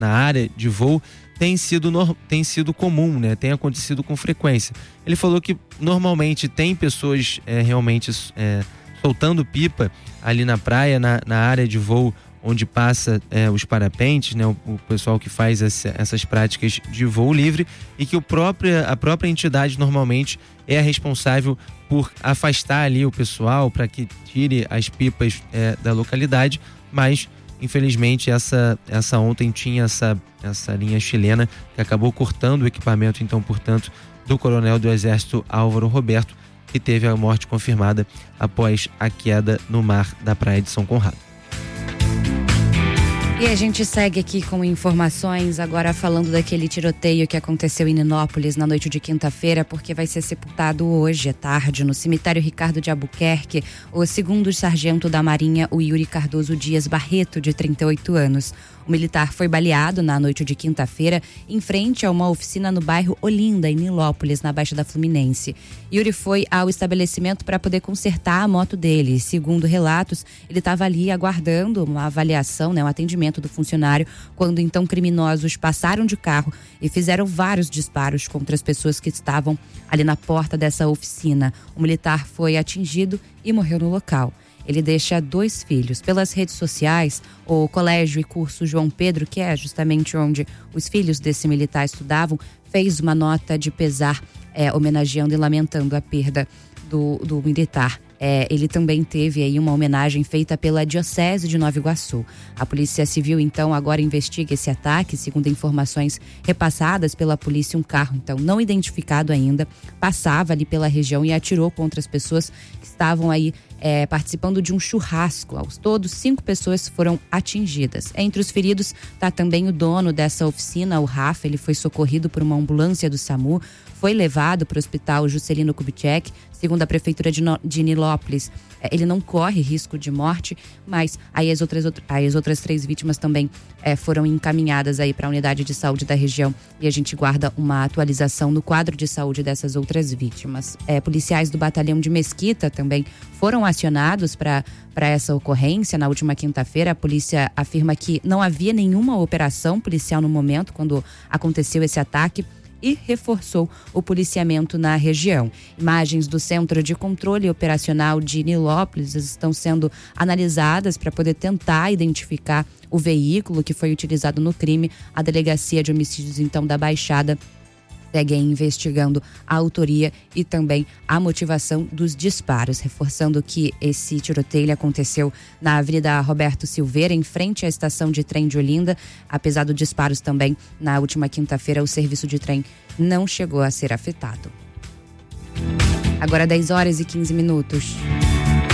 na área de voo tem sido comum, né? Tem acontecido com frequência. Ele falou que normalmente tem pessoas realmente soltando pipa ali na praia, na área de voo onde passa os parapentes, né? O pessoal que faz essas práticas de voo livre, e que a própria entidade normalmente é a responsável por afastar ali o pessoal para que tire as pipas da localidade, mas infelizmente essa ontem tinha essa linha chilena que acabou cortando o equipamento, então, portanto, do coronel do Exército Álvaro Roberto, que teve a morte confirmada após a queda no mar da praia de São Conrado. E a gente segue aqui com informações, agora falando daquele tiroteio que aconteceu em Ninópolis na noite de quinta-feira, porque vai ser sepultado hoje à tarde no cemitério Ricardo de Albuquerque o segundo sargento da Marinha, o Yuri Cardoso Dias Barreto, de 38 anos. O militar foi baleado na noite de quinta-feira em frente a uma oficina no bairro Olinda, em Nilópolis, na Baixa da Fluminense. Yuri foi ao estabelecimento para poder consertar a moto dele. Segundo relatos, ele estava ali aguardando uma avaliação, um atendimento do funcionário, quando então criminosos passaram de carro e fizeram vários disparos contra as pessoas que estavam ali na porta dessa oficina. O militar foi atingido e morreu no local. Ele deixa 2 filhos. Pelas redes sociais, o Colégio e Curso João Pedro, que é justamente onde os filhos desse militar estudavam, fez uma nota de pesar, homenageando e lamentando a perda do militar. Ele também teve aí uma homenagem feita pela Diocese de Nova Iguaçu. A Polícia Civil, então, agora investiga esse ataque. Segundo informações repassadas pela polícia, um carro, então, não identificado ainda, passava ali pela região e atirou contra as pessoas que estavam aí participando de um churrasco. Aos todos, 5 pessoas foram atingidas. Entre os feridos está também o dono dessa oficina, o Rafa. Ele foi socorrido por uma ambulância do SAMU, foi levado para o hospital Juscelino Kubitschek. Segundo a prefeitura de Nilópolis, ele não corre risco de morte, mas aí as outras 3 vítimas também foram encaminhadas aí para a unidade de saúde da região, e a gente guarda uma atualização no quadro de saúde dessas outras vítimas. Policiais do batalhão de Mesquita também foram acionados para essa ocorrência. Na última quinta-feira, a polícia afirma que não havia nenhuma operação policial no momento quando aconteceu esse ataque, e reforçou o policiamento na região. Imagens do Centro de Controle Operacional de Nilópolis estão sendo analisadas para poder tentar identificar o veículo que foi utilizado no crime. A Delegacia de Homicídios, então, da Baixada segue investigando a autoria e também a motivação dos disparos, reforçando que esse tiroteio aconteceu na Avenida Roberto Silveira, em frente à estação de trem de Olinda. Apesar dos disparos também, na última quinta-feira, o serviço de trem não chegou a ser afetado. Agora 10 horas e 15 minutos.